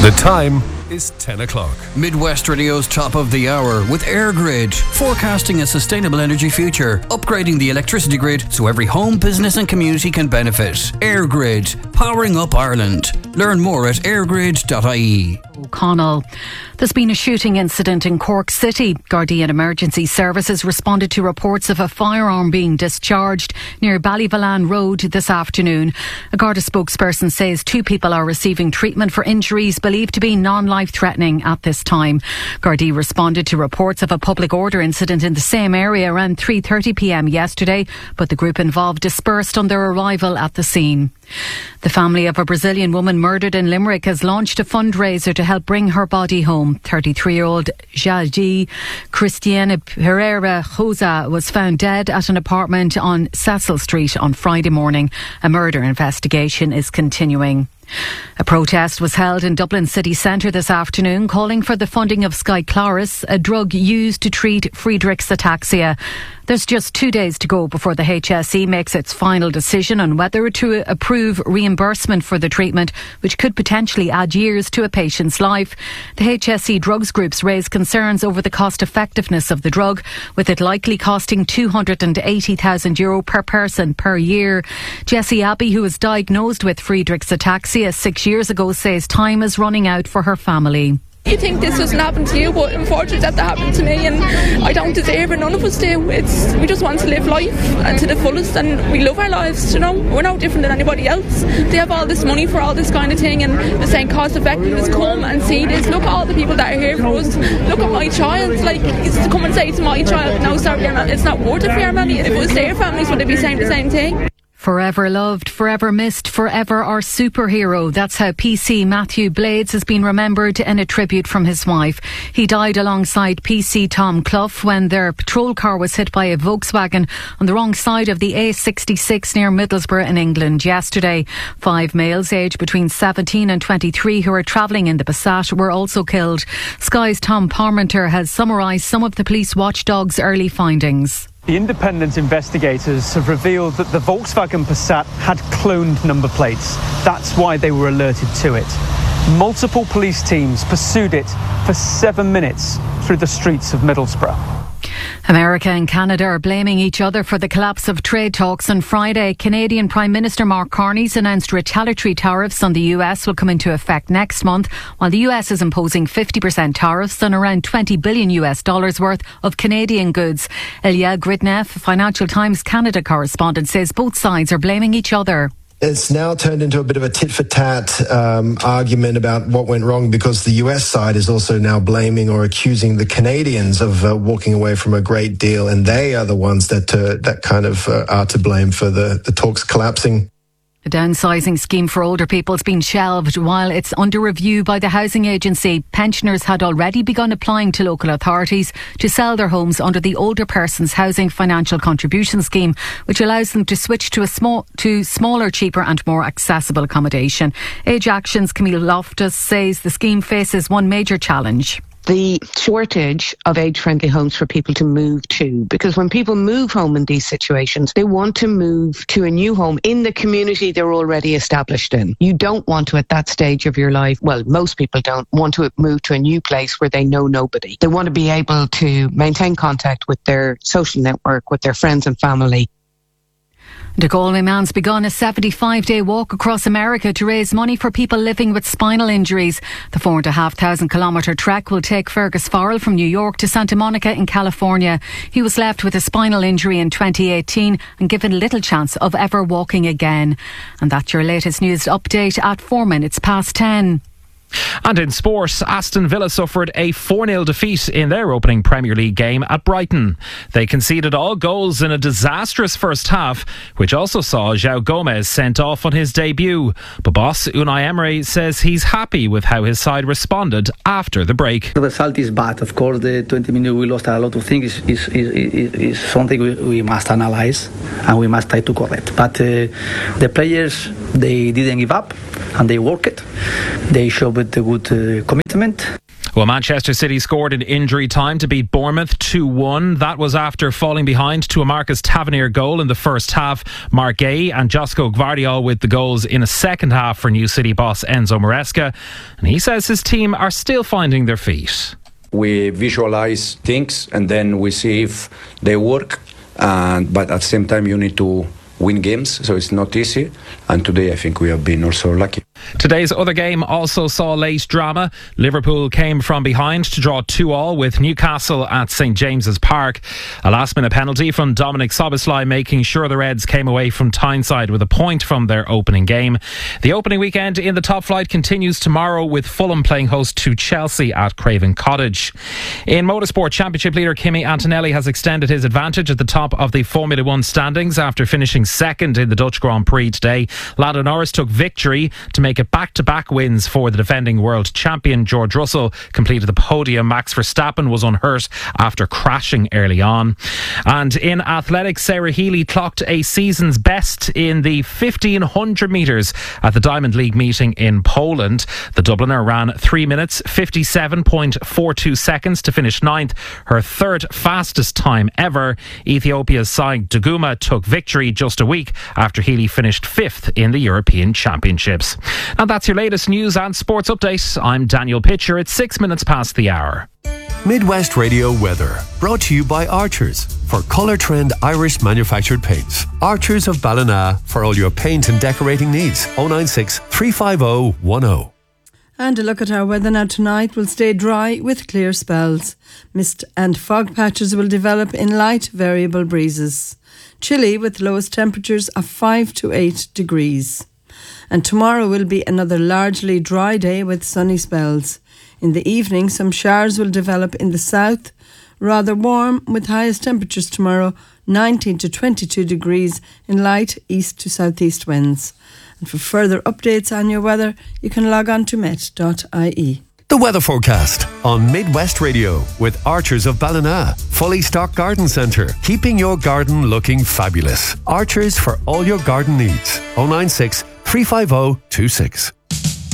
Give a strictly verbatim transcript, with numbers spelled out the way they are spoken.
The time is ten o'clock. Midwest Radio's top of the hour with EirGrid, forecasting a sustainable energy future, upgrading the electricity grid so every home, business and community can benefit. EirGrid, powering up Ireland. Learn more at airgrid dot I E. O'Connell. There's been a shooting incident in Cork City. Gardaí and Emergency Services responded to reports of a firearm being discharged near Ballyvalan Road this afternoon. A Garda spokesperson says two people are receiving treatment for injuries believed to be non-life threatening at this time. Gardaí responded to reports of a public order incident in the same area around three thirty p m yesterday, but the group involved dispersed on their arrival at the scene. The family of a Brazilian woman murdered in Limerick has launched a fundraiser to help bring her body home. thirty-three-year-old Jadi Cristiana Pereira Rosa was found dead at an apartment on Cecil Street on Friday morning. A murder investigation is continuing. A protest was held in Dublin city centre this afternoon calling for the funding of Skyclarys, a drug used to treat Friedreich's ataxia. There's just two days to go before the H S E makes its final decision on whether to approve reimbursement for the treatment, which could potentially add years to a patient's life. The H S E drugs groups raise concerns over the cost effectiveness of the drug, with it likely costing two hundred eighty thousand euro per person per year. Jessie Abbey, who was diagnosed with Friedreich's ataxia six years ago, says time is running out for her family. You think this doesn't happen to you, but unfortunately that happened to me, and I don't deserve it. None of us do. It's we just want to live life and to the fullest, and we love our lives. You know, we're no different than anybody else. They have all this money for all this kind of thing, and they're saying cost effectiveness. Come and see this. Look at all the people that are here for us. Look at my child. Like, it's to come and say it's my child. No, sorry, it's not worth it for your money. If it was their families, would they be saying the same thing? Forever loved, forever missed, forever our superhero. That's how P C Matthew Blades has been remembered in a tribute from his wife. He died alongside P C Tom Clough when their patrol car was hit by a Volkswagen on the wrong side of the A sixty-six near Middlesbrough in England yesterday. Five males aged between seventeen and twenty-three who were travelling in the Passat were also killed. Sky's Tom Parmenter has summarised some of the police watchdog's early findings. The independent investigators have revealed that the Volkswagen Passat had cloned number plates. That's why they were alerted to it. Multiple police teams pursued it for seven minutes through the streets of Middlesbrough. America and Canada are blaming each other for the collapse of trade talks on Friday. Canadian Prime Minister Mark Carney's announced retaliatory tariffs on the U S will come into effect next month, while the U S is imposing fifty percent tariffs on around twenty billion U S dollars worth of Canadian goods. Ilya Gridnev, Financial Times Canada correspondent, says both sides are blaming each other. It's now turned into a bit of a tit-for-tat um, argument about what went wrong, because the U S side is also now blaming or accusing the Canadians of uh, walking away from a great deal, and they are the ones that uh, that kind of uh, are to blame for the, the talks collapsing. The downsizing scheme for older people has been shelved while it's under review by the housing agency. Pensioners had already begun applying to local authorities to sell their homes under the Older Persons Housing Financial Contribution Scheme, which allows them to switch to a small, to smaller, cheaper and more accessible accommodation. Age Action's Camille Loftus says the scheme faces one major challenge. The shortage of age-friendly homes for people to move to, because when people move home in these situations, they want to move to a new home in the community they're already established in. You don't want to, at that stage of your life, well, most people don't want to move to a new place where they know nobody. They want to be able to maintain contact with their social network, with their friends and family. The Galway man's begun a seventy-five day walk across America to raise money for people living with spinal injuries. The four and a half thousand kilometre trek will take Fergus Farrell from New York to Santa Monica in California. He was left with a spinal injury in twenty eighteen and given little chance of ever walking again. And that's your latest news update at four minutes past ten. And in sport, Aston Villa suffered a four nil defeat in their opening Premier League game at Brighton. They conceded all goals in a disastrous first half, which also saw João Gomez sent off on his debut. But boss Unai Emery says he's happy with how his side responded after the break. The result is bad. Of course, the twenty minutes we lost a lot of things is, is, is, is something we, we must analyse and we must try to correct. But uh, the players, they didn't give up and they worked. They showed with a good uh, commitment. Well, Manchester City scored in injury time to beat Bournemouth two one. That was after falling behind to a Marcus Tavernier goal in the first half. Marc Guéhi and Josko Gvardiol with the goals in a second half for new City boss Enzo Maresca. And he says his team are still finding their feet. We visualize things and then we see if they work. And, but at the same time, you need to win games, so it's not easy. And today I think we have been also lucky. Today's other game also saw late drama. Liverpool came from behind to draw two all with Newcastle at St James's Park. A last-minute penalty from Dominic Szoboszlai making sure the Reds came away from Tyneside with a point from their opening game. The opening weekend in the top flight continues tomorrow with Fulham playing host to Chelsea at Craven Cottage. In motorsport, Championship leader Kimi Antonelli has extended his advantage at the top of the Formula One standings after finishing second in the Dutch Grand Prix today. Lando Norris took victory to make it back-to-back wins for the defending world champion. George Russell completed the podium. Max Verstappen was unhurt after crashing early on. And in athletics, Sarah Healy clocked a season's best in the fifteen hundred metres at the Diamond League meeting in Poland. The Dubliner ran three minutes fifty-seven point four two seconds to finish ninth, her third fastest time ever. Ethiopia's Sai Duguma took victory just a week after Healy finished fifth in the European Championships. And that's your latest news and sports update. I'm Daniel Pitcher. It's six minutes past the hour. Midwest Radio weather brought to you by Archers for Colour Trend Irish manufactured paints. Archers of Ballina for all your paint and decorating needs. oh nine six, three five oh, one oh. And a look at our weather now. Tonight will stay dry with clear spells. Mist and fog patches will develop in light variable breezes. Chilly with lowest temperatures of five to eight degrees. And tomorrow will be another largely dry day with sunny spells. In the evening, some showers will develop in the south. Rather warm with highest temperatures tomorrow, nineteen to twenty-two degrees in light east to southeast winds. And for further updates on your weather, you can log on to met dot I E. The weather forecast on Midwest Radio with Archers of Ballina. Fully stocked garden centre, keeping your garden looking fabulous. Archers for all your garden needs. oh nine six, three five oh, two six.